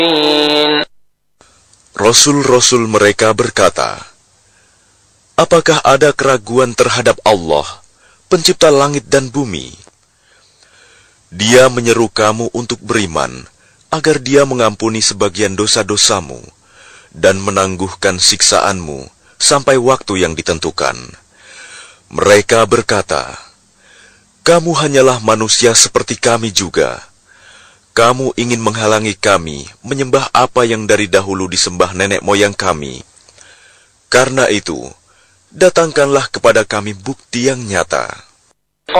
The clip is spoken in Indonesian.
Rasul-rasul mereka berkata, apakah ada keraguan terhadap Allah, pencipta langit dan bumi? Dia menyeru kamu untuk beriman, agar Dia mengampuni sebagian dosa-dosamu dan menangguhkan siksaanmu sampai waktu yang ditentukan. Mereka berkata, kamu hanyalah manusia seperti kami juga. Kamu ingin menghalangi kami menyembah apa yang dari dahulu disembah nenek moyang kami. Karena itu, datangkanlah kepada kami bukti yang nyata.